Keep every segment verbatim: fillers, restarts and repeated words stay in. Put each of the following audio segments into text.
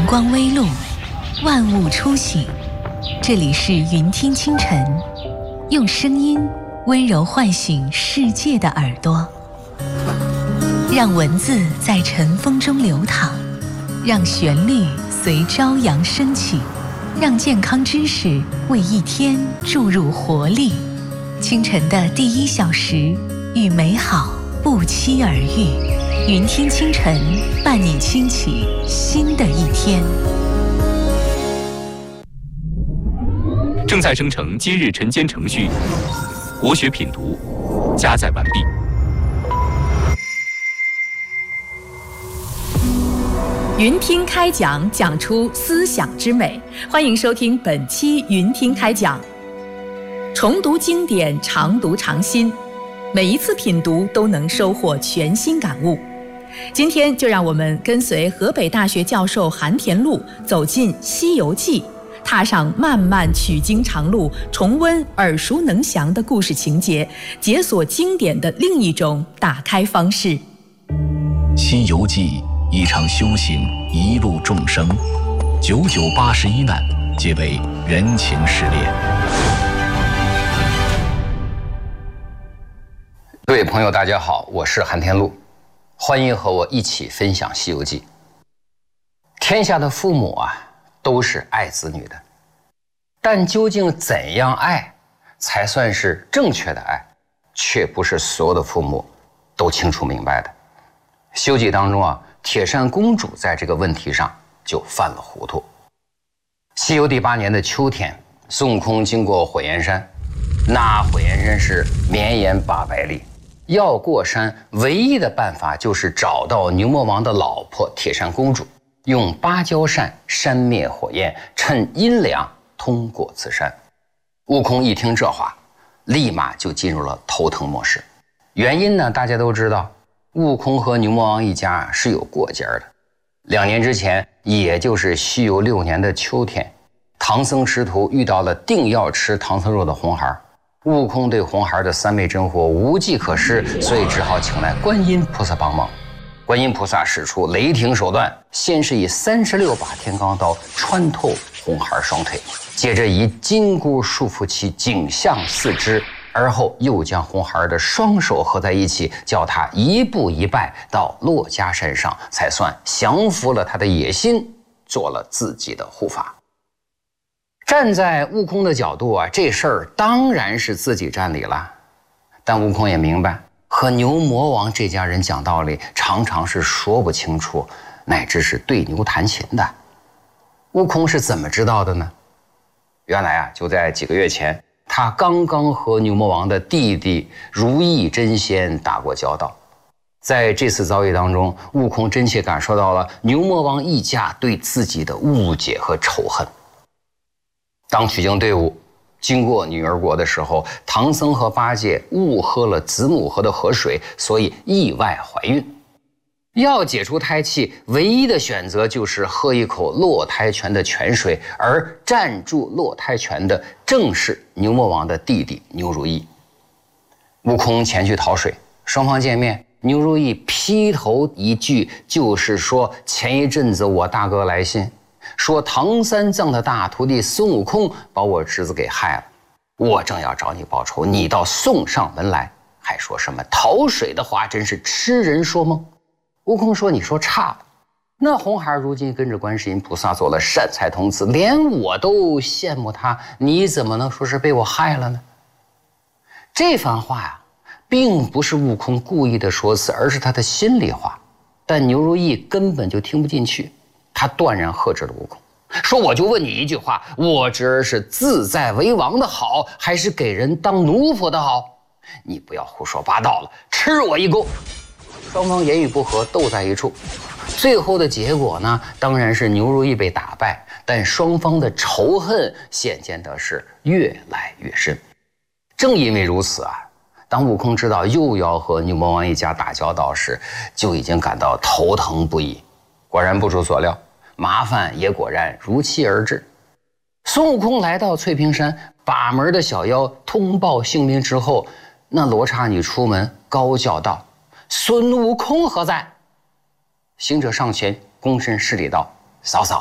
光微露，万物初醒。这里是云听清晨，用声音温柔唤醒世界的耳朵，让文字在晨风中流淌，让旋律随朝阳升起，让健康知识为一天注入活力。清晨的第一小时，与美好不期而遇。云听清晨，伴你轻启新的一天。 正在生成今日晨间程序，国学品读加载完毕。 云听开讲，讲出思想之美。欢迎收听本期云听开讲。重读经典，常读常新，每一次品读都能收获全新感悟。今天就让我们跟随河北大学教授韩田禄走进《西游记》，踏上漫漫取经长路，重温耳熟能详的故事情节，解锁经典的另一种打开方式。《 西游记》一场修行，一路众生，九九八十一难，皆为人情试炼。 各位朋友，大家好，我是韩田禄。欢迎和我一起分享《西游记》。天下的父母啊，都是爱子女的，但究竟怎样爱才算是正确的爱，却不是所有的父母都清楚明白的。《西游记》当中啊，铁扇公主在这个问题上就犯了糊涂。西游第八年的秋天，孙悟空经过火焰山，那火焰山是绵延八百里。要过山，唯一的办法就是找到牛魔王的老婆铁扇公主，用芭蕉扇扇灭火焰，趁阴凉通过此山。悟空一听这话，立马就进入了头疼模式。原因呢，大家都知道，悟空和牛魔王一家是有过节的。两年之前，也就是西游六年的秋天，唐僧师徒遇到了定要吃唐僧肉的红孩。悟空对红孩的三昧真火无计可施，所以只好请来观音菩萨帮忙。观音菩萨使出雷霆手段，先是以三十六把天罡刀穿透红孩双腿，接着以金箍束缚其颈项四肢，而后又将红孩的双手合在一起，叫他一步一拜到珞珈山上，才算降服了他的野心，做了自己的护法。站在悟空的角度啊，这事儿当然是自己占理了。但悟空也明白，和牛魔王这家人讲道理，常常是说不清楚，乃至是对牛弹琴的。悟空是怎么知道的呢？原来啊，就在几个月前，他刚刚和牛魔王的弟弟如意真仙打过交道。在这次遭遇当中，悟空真切感受到了牛魔王一家对自己的误解和仇恨。当取经队伍经过女儿国的时候，唐僧和八戒误喝了子母河的河水，所以意外怀孕。要解除胎气，唯一的选择就是喝一口落胎泉的泉水，而站住落胎泉的正是牛魔王的弟弟牛如意。悟空前去讨水，双方见面，牛如意劈头一句就是说，前一阵子我大哥来信，说唐三藏的大徒弟孙悟空把我侄子给害了，我正要找你报仇，你倒送上门来，还说什么讨水的话，真是痴人说梦。悟空说，你说差了，那红孩如今跟着观世音菩萨做了善财童子，连我都羡慕他，你怎么能说是被我害了呢？这番话呀，并不是悟空故意的说辞，而是他的心里话，但牛如意根本就听不进去。他断然呵斥了悟空，说，我就问你一句话，我侄儿是自在为王的好，还是给人当奴仆的好？你不要胡说八道了，吃我一钩。双方言语不合，斗在一处。最后的结果呢，当然是牛如意被打败，但双方的仇恨显见的是越来越深。正因为如此啊，当悟空知道又要和牛魔王一家打交道时，就已经感到头疼不已。果然不出所料，麻烦也果然如期而至。孙悟空来到翠屏山，把门的小妖通报姓名之后，那罗刹女出门高叫道，孙悟空何在？行者上前躬身施礼道，嫂嫂，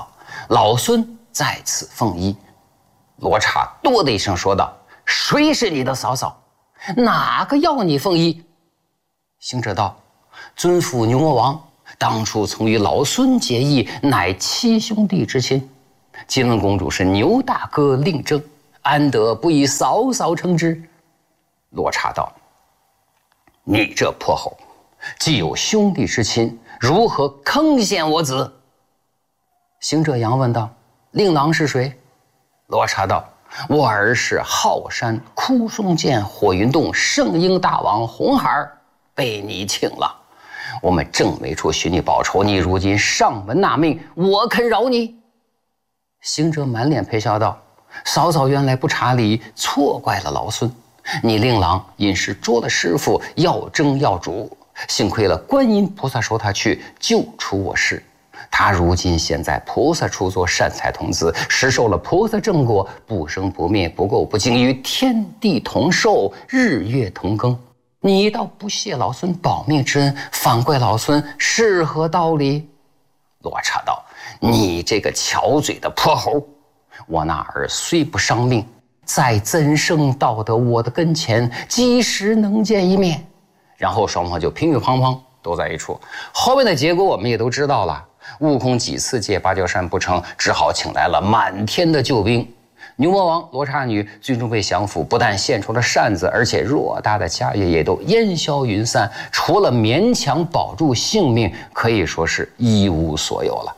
老孙在此奉医。罗刹哆的一声说道：“谁是你的嫂嫂？哪个要你奉医？”行者道：“尊父牛魔王当初曾与老孙结义，乃七兄弟之亲。今闻公主是牛大哥令正，安得不以嫂嫂称之？”罗刹道：“你这泼猴，既有兄弟之亲，如何坑陷我子？”行者扬问道：“令郎是谁？”罗刹道：“我儿是浩山枯松涧火云洞圣婴大王红孩，被你请了。我们正没处寻你报仇，你如今上门纳命，我肯饶你。”行者满脸陪笑道：“嫂嫂原来不查理，错怪了老孙。你令郎因是捉了师傅，要争要主，幸亏了观音菩萨收他去，救出我师。他如今现在菩萨处做善财童子，实受了菩萨正果，不生不灭，不垢不净，与天地同寿，日月同庚。你倒不谢老孙保命之恩，反怪老孙，是何道理？”罗刹道：“你这个巧嘴的泼猴，我那儿虽不伤命，在怎生到得我的跟前，几时能见一面？”然后双方就乒乒乓乓都在一处。后面的结果我们也都知道了，悟空几次借芭蕉扇不成，只好请来了满天的救兵。牛魔王、罗刹女最终被降服，不但献出了扇子，而且偌大的家业也都烟消云散，除了勉强保住性命，可以说是一无所有了。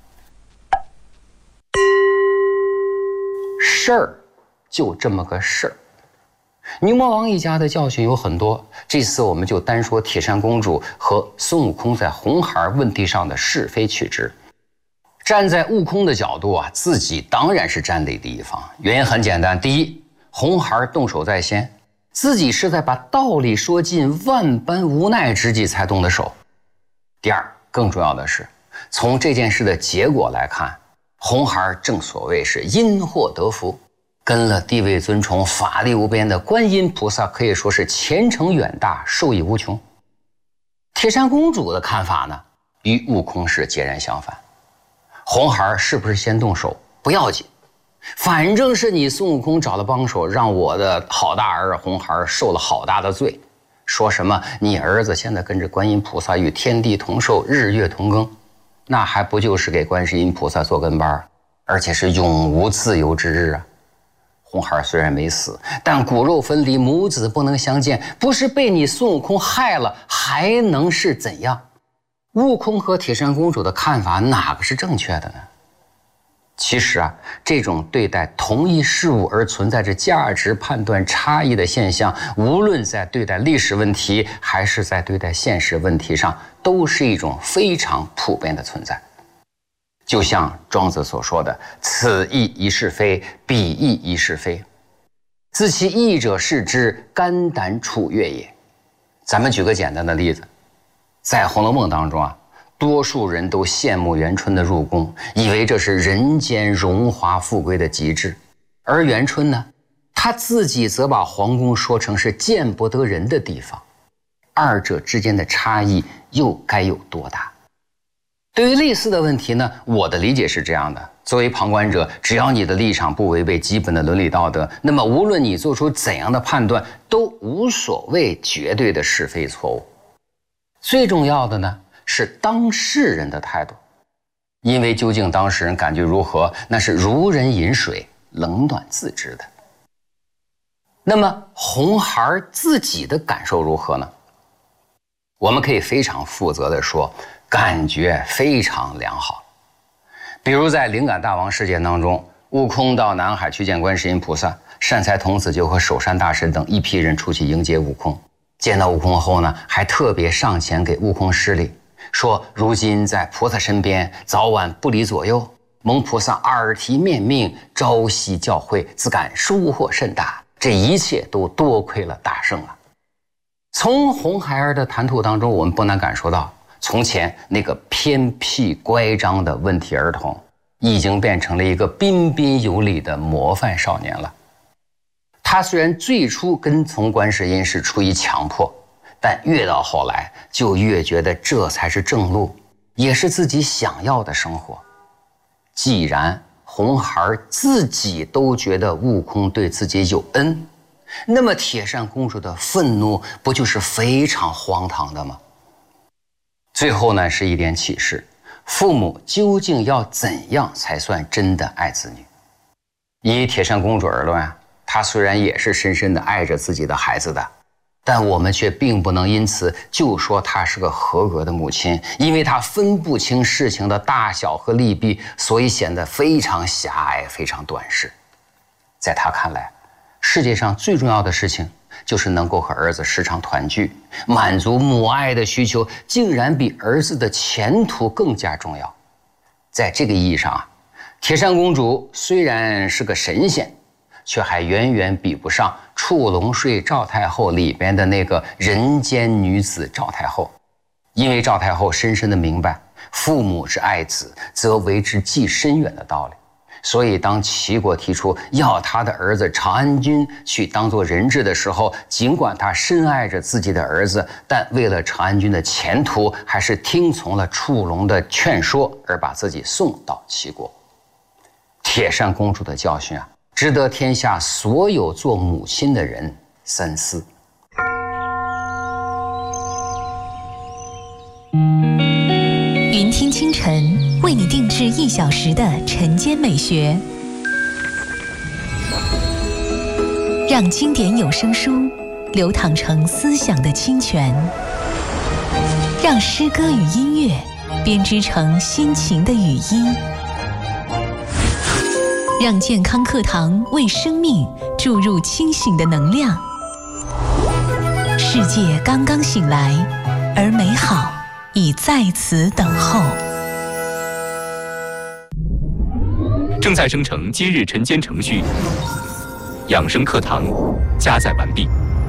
事儿就这么个事儿。牛魔王一家的教训有很多，这次我们就单说铁扇公主和孙悟空在红孩问题上的是非曲直。站在悟空的角度啊，自己当然是占理的一方，原因很简单：第一，红孩动手在先，自己是在把道理说尽，万般无奈之际才动的手；第二，更重要的是，从这件事的结果来看，红孩正所谓是因祸得福，跟了地位尊崇、法力无边的观音菩萨，可以说是前程远大，受益无穷。铁扇公主的看法呢，与悟空是截然相反。红孩是不是先动手不要紧，反正是你孙悟空找了帮手，让我的好大儿红孩受了好大的罪。说什么你儿子现在跟着观音菩萨与天地同寿，日月同庚，那还不就是给观世音菩萨做跟班，而且是永无自由之日啊！红孩虽然没死，但骨肉分离，母子不能相见，不是被你孙悟空害了，还能是怎样？悟空和铁扇公主的看法哪个是正确的呢？其实啊，这种对待同一事物而存在着价值判断差异的现象，无论在对待历史问题还是在对待现实问题上，都是一种非常普遍的存在。就像庄子所说的：“此义一是非，彼义一是非。自其义者视之，肝胆处月也。”咱们举个简单的例子，在《红楼梦》当中啊，多数人都羡慕元春的入宫，以为这是人间荣华富贵的极致。而元春呢，她自己则把皇宫说成是见不得人的地方，二者之间的差异又该有多大？对于类似的问题呢，我的理解是这样的：作为旁观者，只要你的立场不违背基本的伦理道德，那么无论你做出怎样的判断，都无所谓绝对的是非错误。最重要的呢，是当事人的态度，因为究竟当事人感觉如何，那是如人饮水，冷暖自知的。那么红孩自己的感受如何呢？我们可以非常负责地说，感觉非常良好。比如在灵感大王事件当中，悟空到南海去见观世音菩萨，善财童子就和守山大神等一批人出去迎接悟空。见到悟空后呢，还特别上前给悟空施礼，说如今在菩萨身边，早晚不离左右，蒙菩萨耳提面命，朝夕教诲，自感收获甚大，这一切都多亏了大圣啊。从红孩儿的谈吐当中，我们不难感受到，从前那个偏僻乖张的问题儿童，已经变成了一个彬彬有礼的模范少年了。他虽然最初跟从观世音是出于强迫，但越到后来就越觉得这才是正路，也是自己想要的生活。 既然红孩自己都觉得悟空对自己有恩，那么铁扇公主的愤怒不就是非常荒唐的吗？最后呢，是一点启示：父母究竟要怎样才算真的爱子女？以铁扇公主而论啊，她虽然也是深深的爱着自己的孩子的，但我们却并不能因此就说她是个合格的母亲，因为她分不清事情的大小和利弊，所以显得非常狭隘，非常短视。在她看来，世界上最重要的事情就是能够和儿子时常团聚，满足母爱的需求，竟然比儿子的前途更加重要。在这个意义上啊，铁扇公主虽然是个神仙，却还远远比不上《触龙睡赵太后》里边的那个人间女子赵太后。因为赵太后深深地明白父母之爱子，则为之计深远的道理，所以当齐国提出要他的儿子长安君去当做人质的时候，尽管他深爱着自己的儿子，但为了长安君的前途，还是听从了触龙的劝说，而把自己送到齐国。铁扇公主的教训啊，值得天下所有做母亲的人深思。 云听清晨为你定制一小时的晨间美学，让经典有声书流淌成思想的清泉，让诗歌与音乐编织成心情的语音，让健康课堂为生命注入清醒的能量。世界刚刚醒来，而美好已在此等候。 正在生成今日晨间程序，养生课堂加载完毕。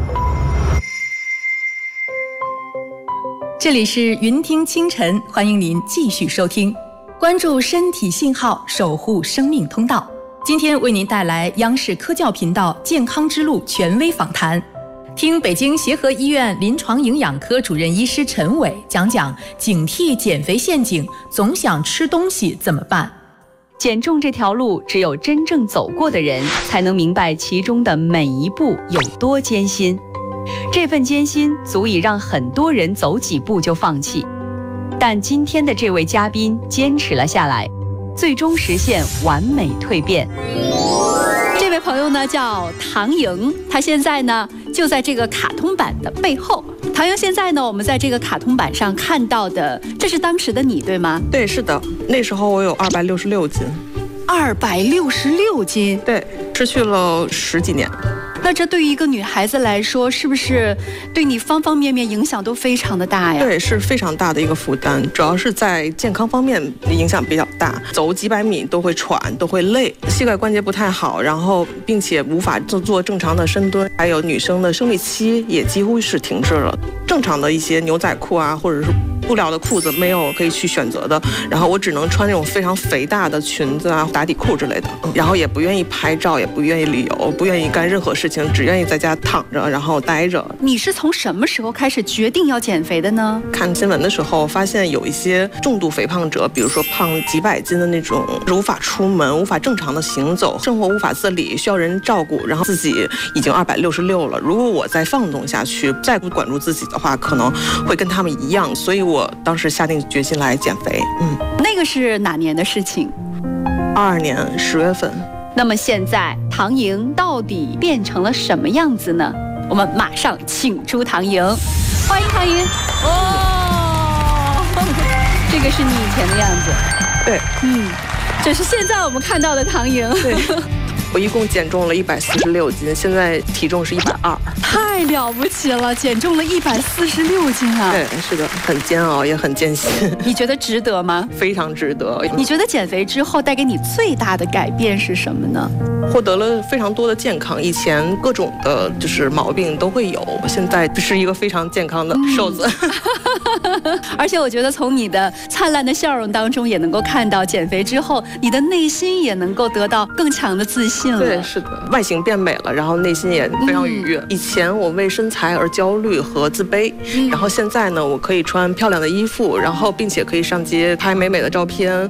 这里是云听清晨，欢迎您继续收听，关注身体信号，守护生命通道。今天为您带来央视科教频道健康之路权威访谈，听北京协和医院临床营养科主任医师陈伟讲讲警惕减肥陷阱，总想吃东西怎么办。 减重这条路，只有真正走过的人才能明白其中的每一步有多艰辛。这份艰辛足以让很多人走几步就放弃，但今天的这位嘉宾坚持了下来，最终实现完美蜕变。 这位朋友呢叫唐莹，她现在呢就在这个卡通板的背后。唐莹，现在呢我们在这个卡通板上看到的，这是当时的你对吗？ 对，是的，那时候我有二百六十六斤。 二百六十六斤？ 对，失去了十几年。 那这对于一个女孩子来说，是不是对你方方面面影响都非常的大呀？ 对，是非常大的一个负担，主要是在健康方面影响比较大，走几百米都会喘，都会累，膝盖关节不太好，然后并且无法做做正常的深蹲，还有女生的生理期也几乎是停滞了，正常的一些牛仔裤啊，或者是布料的裤子没有可以去选择的，然后我只能穿那种非常肥大的裙子啊、打底裤之类的，然后也不愿意拍照，也不愿意旅游，不愿意干任何事情，只愿意在家躺着，然后待着。 你是从什么时候开始决定要减肥的呢？ 看新闻的时候发现有一些重度肥胖者，比如说胖几百斤的那种，无法出门，无法正常的行走，生活无法自理，需要人照顾，然后自己已经二百六十六了，如果我再放纵下去，再不管住自己的话，可能会跟他们一样，所以我当时下定决心来减肥。嗯， 那个是哪年的事情？ 二二年十月份。 那么现在唐莹到底变成了什么样子呢？我们马上请出唐莹，欢迎唐莹。哦，这个是你以前的样子。 对， 嗯，这是现在我们看到的唐莹。 对。我一共减重了一百四十六斤，现在体重是一百二， 太了不起了，减重了一百四十六斤啊！ 对，是的，很煎熬，也很艰辛。 你觉得值得吗？ 非常值得。 你觉得减肥之后带给你最大的改变是什么呢？ 获得了非常多的健康，以前各种的就是毛病都会有，现在是一个非常健康的瘦子。 嗯、而且我觉得从你的灿烂的笑容当中也能够看到，减肥之后你的内心也能够得到更强的自信。 对，是的，外形变美了，然后内心也非常愉悦。嗯、以前我为身材而焦虑和自卑，嗯、然后现在呢，我可以穿漂亮的衣服，然后并且可以上街拍美美的照片。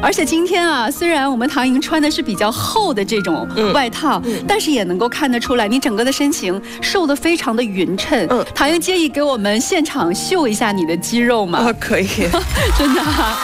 而且今天啊，虽然我们唐莹穿的是比较厚的这种外套，嗯嗯、但是也能够看得出来，你整个的身形瘦得非常的匀称。嗯，唐莹介意给我们现场秀一下你的肌肉吗？ 啊，可以， 真的、啊。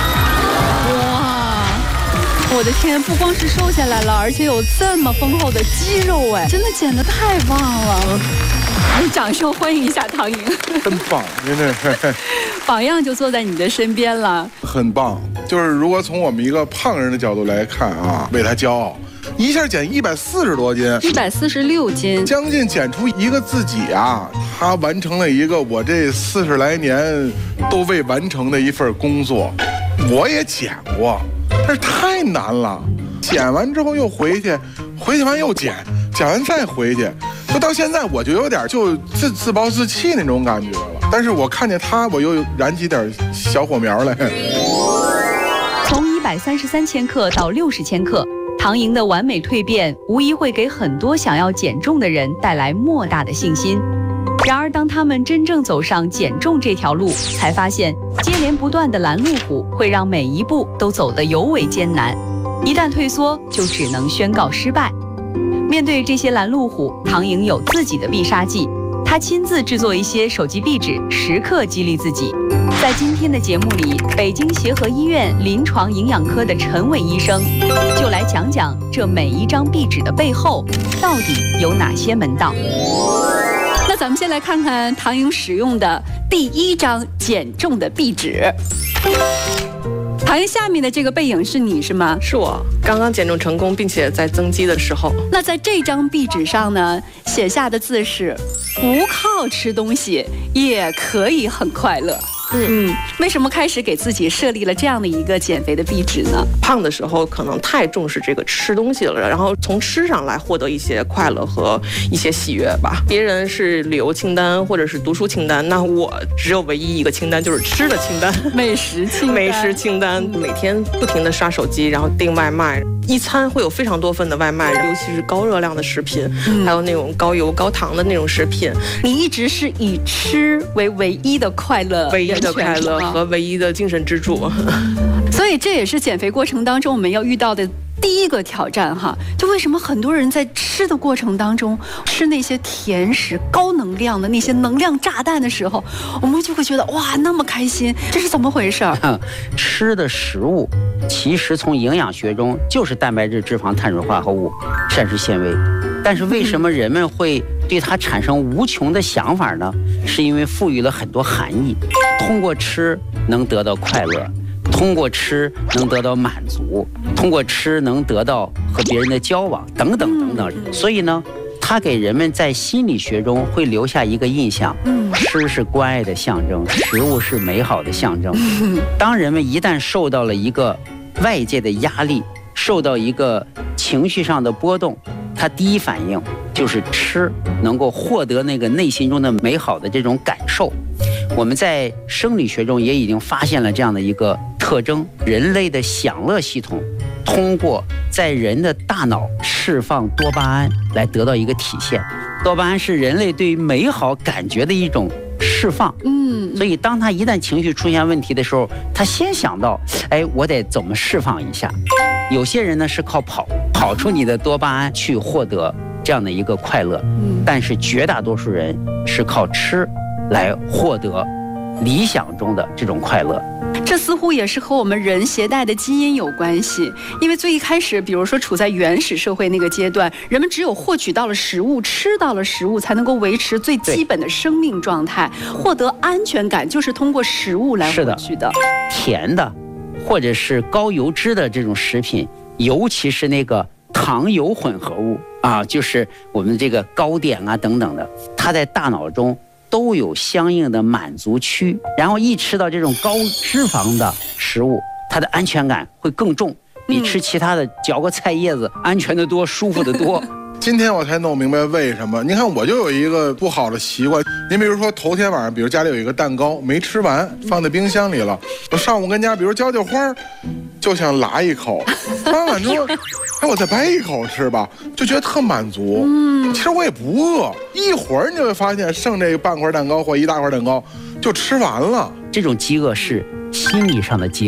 哇，我的天，不光是瘦下来了，而且有这么丰厚的肌肉，哎，真的减得太棒了。嗯掌声欢迎一下唐莹， 真棒，真的是榜样就坐在你的身边了， 很棒。就是如果从我们一个胖人的角度来看啊，为他骄傲，一下减一百四十多斤， 一百四十六斤， 将近减出一个自己啊！他完成了一个我这四十来年都未完成的一份工作。我也减过，但是太难了，减完之后又回去，回去完又减，减完再回去。就到现在，我就有点就自自暴自弃那种感觉了。但是我看见他，我又燃起点小火苗来。 从一百三十三千克到六十千克，唐莹的完美蜕变，无疑会给很多想要减重的人带来莫大的信心。然而，当他们真正走上减重这条路，才发现接连不断的拦路虎会让每一步都走得尤为艰难。一旦退缩，就只能宣告失败。面对这些拦路虎，唐莹有自己的必杀技，她亲自制作一些手机壁纸，时刻激励自己。在今天的节目里，北京协和医院临床营养科的陈伟医生就来讲讲这每一张壁纸的背后到底有哪些门道。 那咱们先来看看唐莹使用的第一张减重的壁纸。唐莹下面的这个背影是你是吗？ 是我，刚刚减重成功，并且在增肌的时候。 那在这张壁纸上呢，写下的字是不靠吃东西也可以很快乐。嗯，为什么开始给自己设立了这样的一个减肥的壁纸呢？ 胖的时候可能太重视这个吃东西了，然后从吃上来获得一些快乐和一些喜悦吧。别人是旅游清单或者是读书清单，那我只有唯一一个清单，就是吃的清单， 美食清单。 美食清单，每天不停的刷手机，然后订外卖，一餐会有非常多份的外卖，尤其是高热量的食品，嗯、还有那种高油高糖的那种食品。 你一直是以吃为唯一的快乐， 唯一的快乐和唯一的精神支柱。 所以这也是减肥过程当中我们要遇到的第一个挑战哈。就为什么很多人在吃的过程当中吃那些甜食高能量的那些能量炸弹的时候，我们就会觉得哇那么开心，这是怎么回事？ 吃的食物其实从营养学中就是蛋白质、脂肪、碳水化合物、膳食纤维，但是为什么人们会对它产生无穷的想法呢？是因为赋予了很多含义，通过吃能得到快乐，通过吃能得到满足，通过吃能得到和别人的交往等等等等。所以呢，它给人们在心理学中会留下一个印象：吃是关爱的象征，食物是美好的象征。当人们一旦受到了一个外界的压力，受到一个情绪上的波动，他第一反应就是吃能够获得那个内心中的美好的这种感受。我们在生理学中也已经发现了这样的一个特征：人类的享乐系统通过在人的大脑释放多巴胺来得到一个体现。多巴胺是人类对于美好感觉的一种释放。嗯，所以当他一旦情绪出现问题的时候，他先想到，哎，我得怎么释放一下。有些人呢是靠跑跑出你的多巴胺去获得这样的一个快乐，但是绝大多数人是靠吃来获得理想中的这种快乐。 这似乎也是和我们人携带的基因有关系，因为最一开始，比如说处在原始社会那个阶段，人们只有获取到了食物，吃到了食物，才能够维持最基本的生命状态，获得安全感就是通过食物来获取的。 甜的或者是高油脂的这种食品，尤其是那个糖油混合物啊，就是我们这个糕点啊等等的，它在大脑中都有相应的满足区，然后一吃到这种高脂肪的食物，它的安全感会更重，比吃其他的嚼个菜叶子安全的多，舒服的多。 今天我才弄明白为什么。你看，我就有一个不好的习惯。您比如说，头天晚上，比如家里有一个蛋糕没吃完，放在冰箱里了，我上午跟家，比如浇浇花，就想拉一口，拉完之后，哎，我再掰一口吃吧，就觉得特满足。嗯，其实我也不饿，一会儿你就会发现，剩这半块蛋糕或一大块蛋糕就吃完了。 这种饥饿是心理上的饥饿，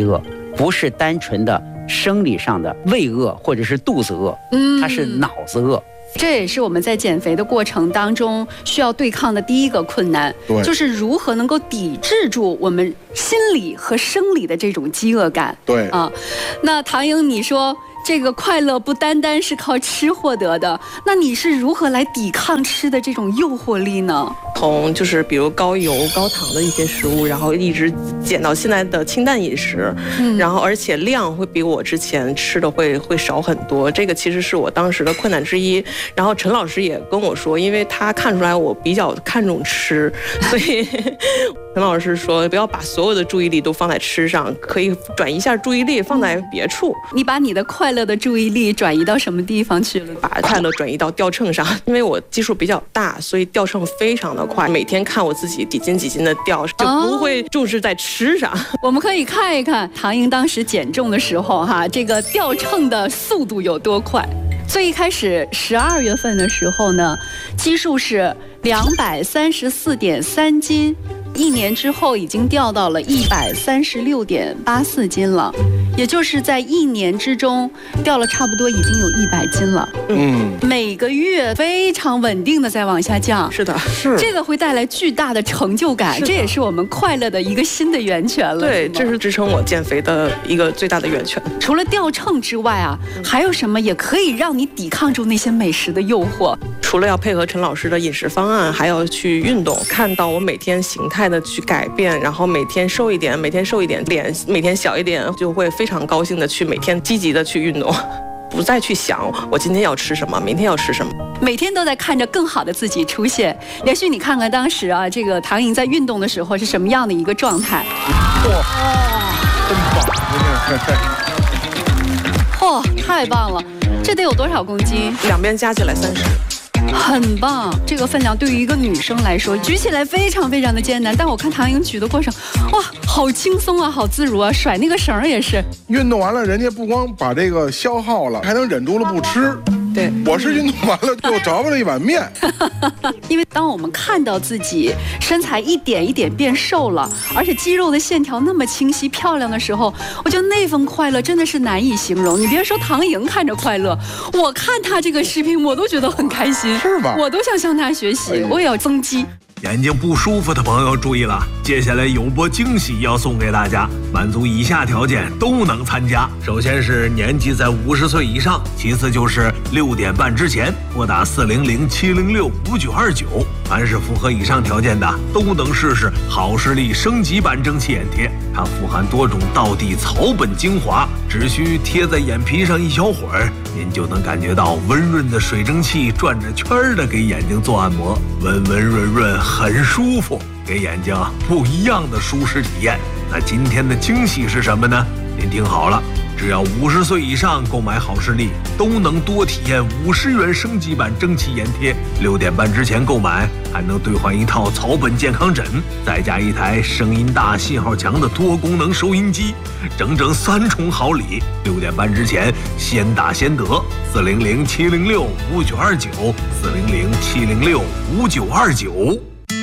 不是单纯的生理上的胃饿或者是肚子饿，嗯，它是脑子饿。 这也是我们在减肥的过程当中需要对抗的第一个困难，就是如何能够抵制住我们心理和生理的这种饥饿感。 对啊，那唐莹，你说这个快乐不单单是靠吃获得的，那你是如何来抵抗吃的这种诱惑力呢？ 从就是比如高油高糖的一些食物，然后一直减到现在的清淡饮食，嗯，然后而且量会比我之前吃的会会少很多，这个其实是我当时的困难之一。然后陈老师也跟我说，因为他看出来我比较看重吃，所以陈老师说不要把所有的注意力都放在吃上，可以转移一下注意力放在别处。 你把你的快乐的注意力转移到什么地方去了？ 把快乐转移到吊秤上，因为我基数比较大，所以吊秤非常的快，每天看我自己几斤几斤的掉，就不会重视在吃上。哦， 我们可以看一看唐莹当时减重的时候哈，这个吊秤的速度有多快。最一开始十二月份的时候呢，基数是两百三十四点三斤，一年之后已经掉到了一百三十六点八四斤了，也就是在一年之中掉了差不多已经有一百斤了。嗯，每个月非常稳定的在往下降。 是的，是这个会带来巨大的成就感，这也是我们快乐的一个新的源泉了。 对，这是支撑我减肥的一个最大的源泉。 除了吊秤之外啊，还有什么也可以让你抵抗住那些美食的诱惑？ 除了要配合陈老师的饮食方案，还要去运动，看到我每天形态的去改变，然后每天瘦一点，每天瘦一点，脸每天小一点，就会非常高兴的去每天积极的去运动，不再去想我今天要吃什么，明天要吃什么， 每天都在看着更好的自己出现。连续你看看当时啊，这个唐莹在运动的时候是什么样的一个状态？ 哇，真棒！ 嚯、哦，太棒了！这得有多少公斤？ 两边加起来三十。 很棒，这个分量对于一个女生来说举起来非常非常的艰难，但我看唐莹举的过程，哇，好轻松啊，好自如啊，甩那个绳也是。 运动完了，人家不光把这个消耗了，还能忍住了不吃。 对， 我是运动完了就着了一碗面。 因为当我们看到自己身材一点一点变瘦了，而且肌肉的线条那么清晰漂亮的时候，我觉得那份快乐真的是难以形容。你别说唐莹看着快乐，我看她这个视频我都觉得很开心， 是吧？ 我都想向她学习，哎、我也要增肌。 眼睛不舒服的朋友注意了，接下来有波惊喜要送给大家，满足以下条件都能参加。首先是年纪在五十岁以上，其次就是六点半之前拨打四零零七零六五九二九，凡是符合以上条件的都能试试好视力升级版蒸汽眼贴。它富含多种道地草本精华，只需贴在眼皮上一小会儿，您就能感觉到温润的水蒸气转着圈儿的给眼睛做按摩，温温润润，很舒服，给眼睛不一样的舒适体验。那今天的惊喜是什么呢？您听好了，只要五十岁以上购买好视力，都能多体验五十元升级版蒸汽眼贴。六点半之前购买，还能兑换一套草本健康枕，再加一台声音大、信号强的多功能收音机，整整三重好礼。六点半之前先打先得，四零零七零六五九二九，四零零七零六五九二九。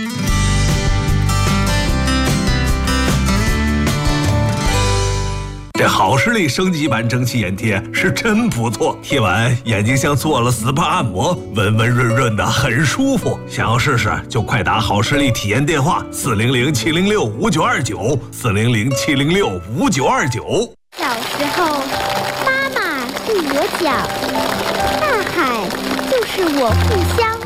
这好视力升级版蒸汽眼贴是真不错，贴完眼睛像做了 S P A 按摩，温温润润的，很舒服。想要试试就快打好视力体验电话四零零七零六五九二九，四零零七零六五九二九。 小时候，妈妈对我讲，大海就是我故乡。